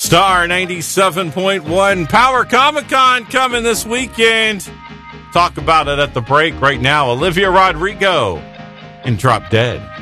Star 97.1 Power Comic-Con coming this weekend. Talk about it at the break right now. Olivia Rodrigo and Drop Dead.